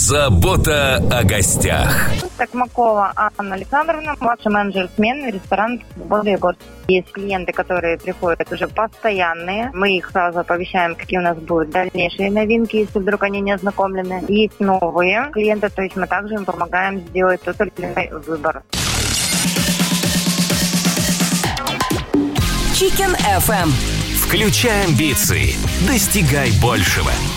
Забота о гостях. Токмакова Анна Александровна, младший менеджер смены, ресторан «Свобода Егор». Есть клиенты, которые приходят уже постоянные. Мы их сразу оповещаем, какие у нас будут дальнейшие новинки, если вдруг они не ознакомлены. Есть новые клиенты, то есть мы также им помогаем сделать тот или иной выбор. Chicken FM. Включай амбиции. Достигай большего.